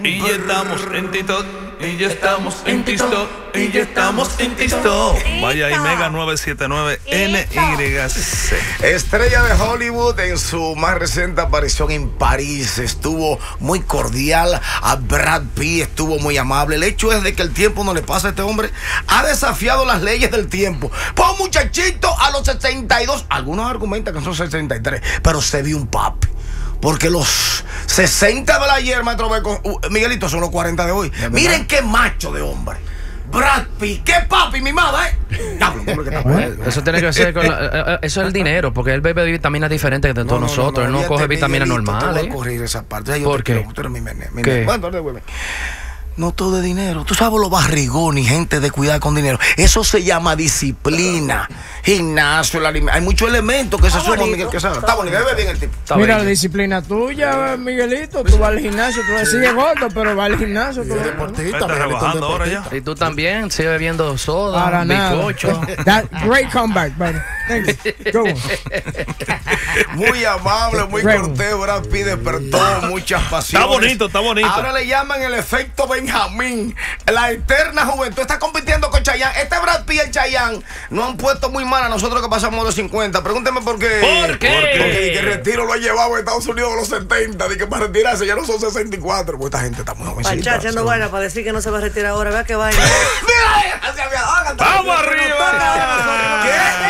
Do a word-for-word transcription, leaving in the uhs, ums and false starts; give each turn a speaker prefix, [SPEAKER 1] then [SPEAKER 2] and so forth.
[SPEAKER 1] Y ya estamos en TikTok, y ya estamos en TikTok, y ya estamos en TikTok. Vaya ahí, Mega nueve siete nueve N Y C.
[SPEAKER 2] Estrella de Hollywood en su más reciente aparición en París estuvo muy cordial. A Brad Pitt estuvo muy amable. El hecho es de que el tiempo no le pasa a este hombre. Ha desafiado las leyes del tiempo. Pues un muchachito a los sesenta y dos, algunos argumentan que son sesenta y tres, pero se vio un papi. Porque los sesenta de la ayer, maestro Beco, uh, Miguelito, son los cuarenta de hoy. Miren qué macho de hombre. Brad Pitt, qué papi, mi madre. ¿eh? Diablo, hombre, que está bueno.
[SPEAKER 3] Eso tiene que ser con la, eso es el dinero, porque él bebe vitaminas diferentes de todos no, no, nosotros. No, no, él no coge vitaminas normales.
[SPEAKER 2] Te voy a correr esa parte. Yo
[SPEAKER 3] ¿Por
[SPEAKER 2] te
[SPEAKER 3] qué?
[SPEAKER 2] Quiero, tú eres mi nene, mi nene. Bueno, no todo es dinero. Tú sabes los barrigones y gente de cuidar con dinero. Eso se llama disciplina. Gimnasio, el alimento. Hay muchos elementos que se suman, Miguel Quesada. Está bonito, debe bien el tipo.
[SPEAKER 4] Está Mira, bien. La disciplina tuya, Miguelito. Tú vas al gimnasio, tú sigues gordo, pero vas al gimnasio. Tú
[SPEAKER 1] deportista. Estás rebajando ahora ya.
[SPEAKER 3] Y tú también, sigues bebiendo soda, bizcocho.
[SPEAKER 4] That great comeback, buddy. Thanks. Go on.
[SPEAKER 2] Muy amable, muy cortés. Brad Pitt despertó muchas pasiones.
[SPEAKER 1] Está bonito, está bonito.
[SPEAKER 2] Ahora le llaman el efecto Benjamín, la eterna juventud. Está compitiendo con Chayanne. Este Brad Pitt y el Chayanne nos han puesto muy mal a nosotros que pasamos los cincuenta. Pregúnteme por qué.
[SPEAKER 3] ¿Por qué?
[SPEAKER 2] Porque el retiro lo ha llevado a Estados Unidos a los setenta. De que para retirarse ya no son sesenta y cuatro. Pues esta gente está muy jovencita.
[SPEAKER 5] Pachacha, echando vaina para decir que no se va a retirar ahora. Vea que vaina.
[SPEAKER 2] ¡Mira! ¡Vamos arriba! ¿Qué?